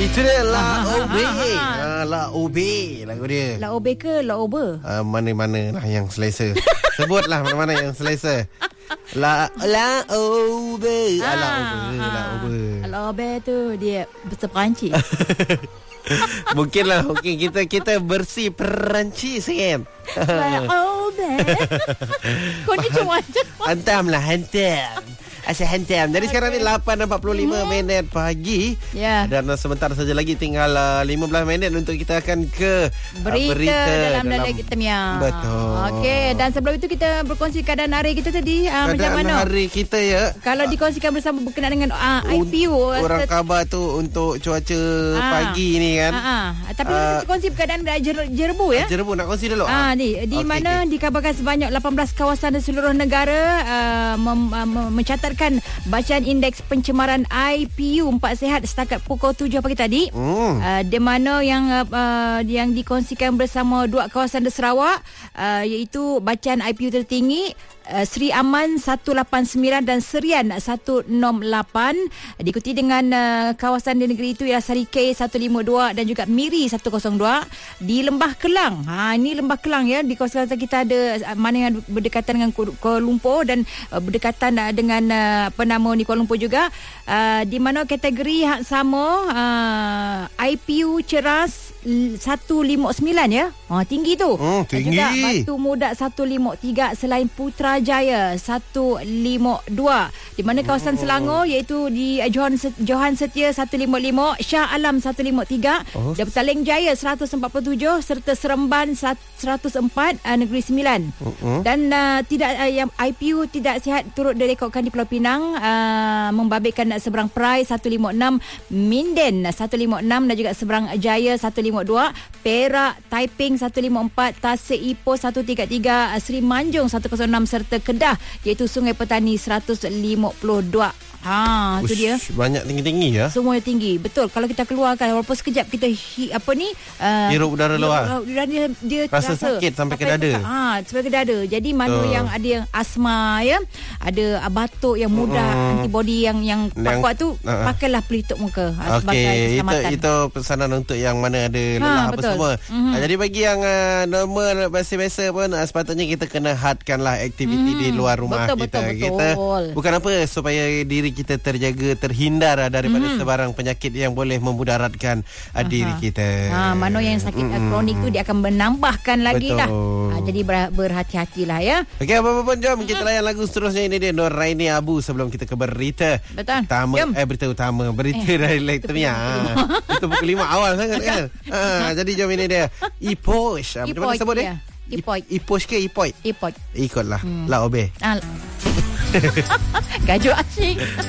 Itu dia Laobe. Laobe lagu dia. Laobe ke Laobe? Mana-mana lah yang selesa. Sebutlah mana-mana yang selesa. Laobe. Laobe tu dia bahasa Perancis. Mungkin kita bersih Perancis kan. Laobe. Kau ni macam Hantam. Asyik hantam. Jadi sekarang ni 8.45 minit pagi. Ya. Dan sebentar saja lagi tinggal 15 minit untuk kita akan ke berita dalam Temiang. Betul. Okey, dan sebelum itu kita berkongsi keadaan hari kita tadi. Macam mana? Keadaan hari kita ya. Kalau dikongsikan bersama berkenaan dengan IPU. Orang khabar tu untuk cuaca pagi ni kan. Tapi kita kongsi keadaan Jerebu ya. Jerebu nak kongsi dulu. Di mana dikabarkan sebanyak 18 kawasan di seluruh negara mencatatkan bacaan indeks pencemaran IPU 4 sihat setakat pukul 7 pagi tadi. Di mana yang dikongsikan bersama dua kawasan di Sarawak, iaitu bacaan IPU tertinggi Seri Aman 189 dan Serian 108, diikuti dengan kawasan di negeri itu ialah Sarikei 152 dan juga Miri 102. Di Lembah Kelang, ini Lembah Kelang ya, di kawasan kita ada mana yang berdekatan dengan Kuala Lumpur dan berdekatan dengan Kuala Lumpur juga, di mana kategori hak sama IPU Ceras 159 ya. Tinggi tu. Tinggi. Juga Batu Mudak 153 selain Putrajaya 152. Di mana kawasan Selangor iaitu di Johan Setia 155, Shah Alam 153, dan Petaling Jaya 147 serta Seremban 104, Negeri Sembilan. Dan yang IPU tidak sihat turut direkodkan di Pulau Pinang, membabitkan Seberang Perai 156, Minden 156 dan juga Seberang Jaya 152, Perak, Taiping 154, Tasik Ipoh 133, Seri Manjung 106 serta Kedah iaitu Sungai Petani 152. Itu dia. Banyak tinggi-tinggi ya. Semuanya tinggi. Betul. Kalau kita keluarkan walaupun sekejap kita hirup udara luar. Dia rasa sakit sampai ke dada. Sampai ke dada. Jadi mana yang ada yang asma ya, ada batuk yang mudah, antibody yang kuat tu, pakailah pelitup muka sebagai keselamatan. Itu pesanan untuk yang mana ada lelah apa semua. Jadi bagi yang normal biasa-biasa pun sepatutnya kita kena hadkanlah aktiviti di luar rumah kita. Kita bukan apa supaya diri kita terjaga, terhindar daripada sebarang penyakit yang boleh memudaratkan diri kita. Mana yang sakit kronik tu dia akan menambahkan lagi lah. Jadi berhati-hatilah ya. Okey, apa-apa pun jom kita layan lagu seterusnya. Ini dia Noraini Abu sebelum kita ke berita. Betul. Berita utama. Berita dari Lekternya. Itu pukul 5 awal sangat kan. Jadi jom ini dia Iposh. Macam mana sebut dia? Iposh ke Ipoi? Ipoi. Ikutlah. Laobe. Gajuk asyik.